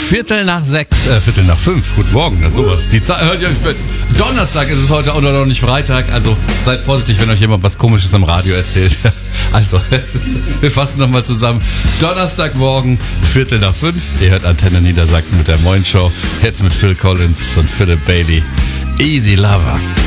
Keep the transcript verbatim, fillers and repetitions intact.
Viertel nach sechs, äh, Viertel nach fünf. Guten Morgen, na sowas. Die Zeit, hört ihr euch, Donnerstag ist es heute auch noch nicht Freitag, also seid vorsichtig, wenn euch jemand was Komisches am Radio erzählt. Also, es ist, wir fassen nochmal zusammen. Donnerstagmorgen, Viertel nach fünf. Ihr hört Antenne Niedersachsen mit der Moin Show. Jetzt mit Phil Collins und Philip Bailey. Easy Lover.